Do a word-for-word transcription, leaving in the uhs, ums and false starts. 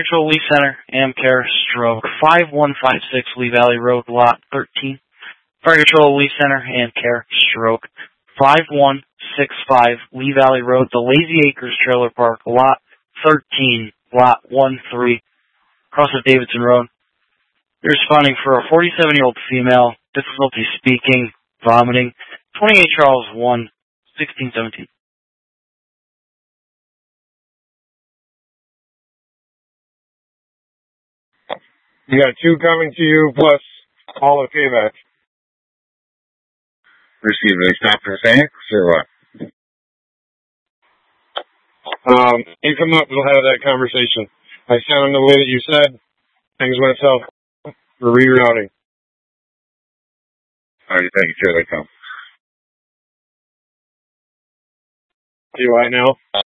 Control Lee Center, Amcare, stroke five one five six Lee Valley Road, Lot thirteen. Fire Control Lee Center, Amcare, stroke five one six five Lee Valley Road, the Lazy Acres Trailer Park, Lot thirteen, Lot one three, across of Davidson Road. You're responding for a forty-seven-year-old female, difficulty speaking, vomiting, twenty-eight Charles one, sixteen seventeen. You got two coming to you, plus all of K-Max. Receive a stop for thanks, or what? Um, you come up, we'll have that conversation. I sent them the way that you said. Things went south. We're rerouting. All right, thank you. Sure, they come. Do I know?